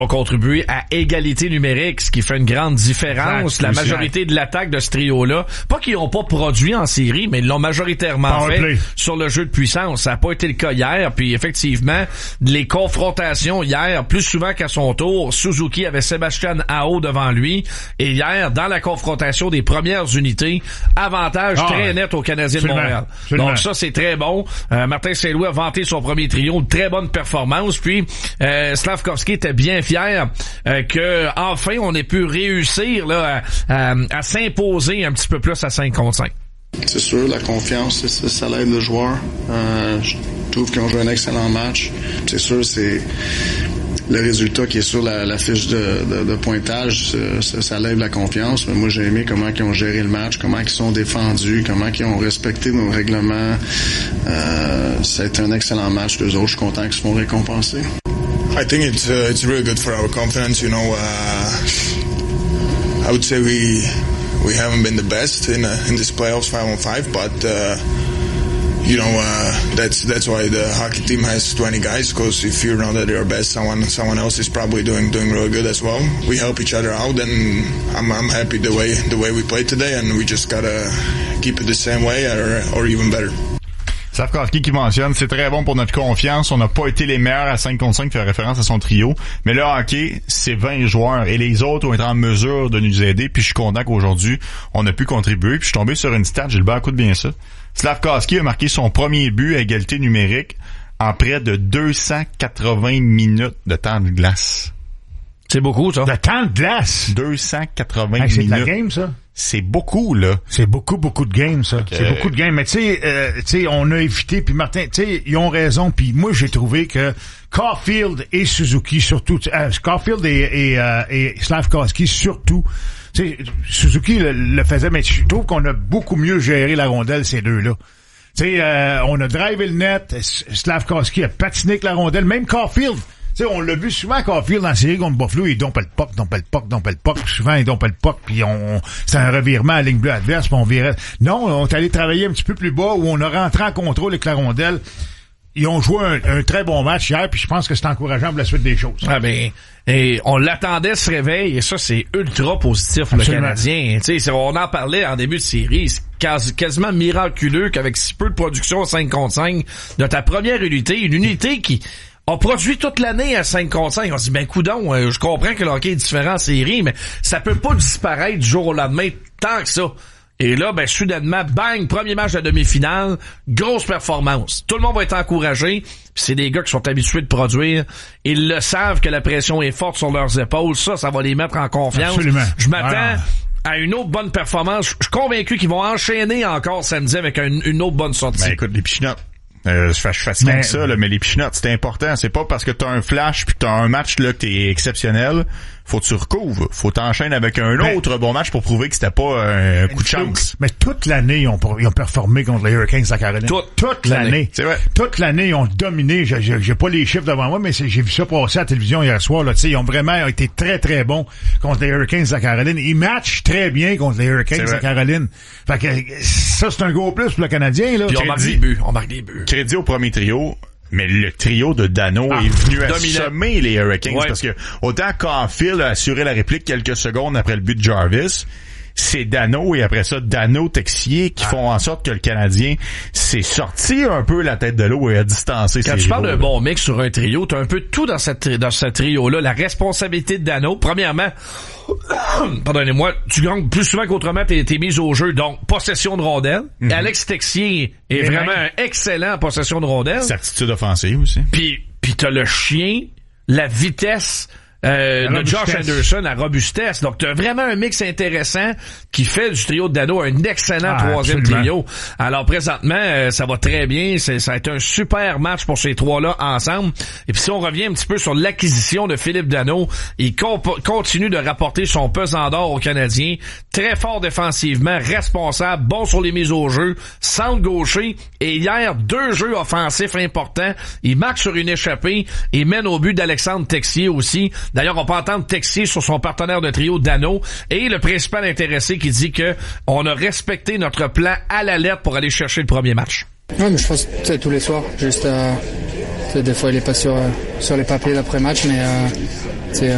ont contribué à égalité numérique, ce qui fait une grande différence. Exact, la majorité de l'attaque de ce trio-là, pas qu'ils n'ont pas produit en série, mais ils l'ont majoritairement fait sur le jeu de puissance. Ça n'a pas été le cas hier, puis effectivement, les confrontations hier, plus souvent qu'à son tour, Suzuki avait Sébastien Aho devant lui, et hier, dans la confrontation des premières unités, avantage très net aux Canadiens de Montréal. Donc ça, c'est très bon. Martin Saint-Louis a vanté son premier trio, une très bonne performance, puis Slafkovský était bien fier que enfin on ait pu réussir là à s'imposer un petit peu plus à 5 contre 5. C'est sûr, la confiance, ça l'aide le joueur. Je trouve qu'ils ont joué un excellent match. C'est sûr, c'est le résultat qui est sur la fiche de pointage, ça lève la confiance. Mais moi, j'ai aimé comment ils ont géré le match, comment ils sont défendus, comment ils ont respecté nos règlements. Ça a été un excellent match. Les autres, je suis content qu'ils se font récompenser. I think it's really good for our confidence. You know, I would say we haven't been the best in this playoffs 5-on-5, but you know that's why the hockey team has 20 guys. Because if you're not at your best, someone else is probably doing really good as well. We help each other out, and I'm happy the way we played today, and we just gotta keep it the same way or even better. Slafkovský qui mentionne, c'est très bon pour notre confiance. On n'a pas été les meilleurs à 5 contre 5, fait référence à son trio. Mais le hockey, c'est 20 joueurs et les autres ont été en mesure de nous aider. Puis je suis content qu'aujourd'hui, on a pu contribuer. Puis je suis tombé sur une stat, Gilbert, écoute bien ça. Slafkovský a marqué son premier but à égalité numérique en près de 280 minutes de temps de glace. C'est beaucoup, ça. De temps de glace? 280 minutes. C'est de la game, ça? C'est beaucoup, là. C'est beaucoup de games, ça. Okay. C'est beaucoup de games. Mais tu sais, on a évité, puis Martin, tu sais, ils ont raison, puis moi, j'ai trouvé que Caulfield et Suzuki, surtout, Caulfield et Slafkovský, surtout, tu sais, Suzuki le faisait, mais je trouve qu'on a beaucoup mieux géré la rondelle, ces deux-là. Tu sais, on a drivé le net, Slafkovský a patiné avec la rondelle, même Caulfield. Tu sais, on l'a vu souvent Caulfield dans la série contre Buffalo, il dompait le puck. Souvent, il dompait le puck, puis c'est un revirement à la ligne bleue adverse, puis on virait. Non, on est allé travailler un petit peu plus bas, où on a rentré en contrôle avec la rondelle. Ils ont joué un très bon match hier, puis je pense que c'est encourageant pour la suite des choses. Ah ben, et on l'attendait ce réveil, et ça, c'est ultra positif pour le Canadien. Tu sais, on en parlait en début de série, c'est quasiment miraculeux qu'avec si peu de production 5 contre 5 de ta première unité, une unité qui on produit toute l'année à 5 contre 5. On se dit, ben coudonc, je comprends que le hockey est différent en série, mais ça peut pas disparaître du jour au lendemain tant que ça. Et là, ben soudainement, bang, premier match de demi-finale, grosse performance. Tout le monde va être encouragé. Puis c'est des gars qui sont habitués de produire. Ils le savent que la pression est forte sur leurs épaules. Ça va les mettre en confiance. Absolument. Je m'attends à une autre bonne performance. Je suis convaincu qu'ils vont enchaîner encore samedi avec une autre bonne sortie. Ben écoute, les pichenottes. Je suis fatigué avec ça, là, mais les pichenottes, c'est important. C'est pas parce que t'as un flash puis t'as un match là que t'es exceptionnel. Faut que tu recouvres. Faut t'enchaîner avec un autre bon match pour prouver que c'était pas un coup de chance. Mais toute l'année, ils ont performé contre les Hurricanes de la Caroline. Toute l'année. C'est vrai. Toute l'année, ils ont dominé. J'ai pas les chiffres devant moi, mais j'ai vu ça passer à la télévision hier soir, là. Tu sais, ils ont vraiment été très, très bons contre les Hurricanes de la Caroline. Ils matchent très bien contre les Hurricanes de la Caroline. Fait que ça, c'est un gros plus pour le Canadien, là. Puis on marque des buts. Crédit au premier trio. Mais le trio de Dano est venu assommer les Hurricanes parce que autant Caulfield a assuré la réplique quelques secondes après le but de Jarvis, c'est Dano et après ça Dano Texier qui font en sorte que le Canadien s'est sorti un peu la tête de l'eau et a distancé ses rivaux. Quand tu parles d'un bon mix sur un trio, t'as un peu tout dans ce trio-là. La responsabilité de Dano, premièrement, pardonnez-moi, tu gagnes plus souvent qu'autrement t'es mis au jeu, donc possession de rondelle. Mm-hmm. Alex Texier est vraiment un excellent possession de rondelle. Certitude offensive aussi. Puis t'as le chien, la vitesse de Josh Anderson à robustesse. Donc, tu as vraiment un mix intéressant qui fait du trio de Dano un excellent troisième trio. Alors, présentement, ça va très bien. Ça a été un super match pour ces trois-là ensemble. Et puis, si on revient un petit peu sur l'acquisition de Philippe Dano, il continue de rapporter son pesant d'or aux Canadiens. Très fort défensivement, responsable, bon sur les mises au jeu, centre gaucher. Et hier, 2 jeux offensifs importants. Il marque sur une échappée et mène au but d'Alexandre Texier aussi. D'ailleurs, on peut entendre Texier sur son partenaire de trio, Dano, et le principal intéressé qui dit que on a respecté notre plan à la lettre pour aller chercher le premier match. Ouais, mais je pense que c'est tous les soirs. Juste, des fois, il est pas sur les papiers d'après-match, mais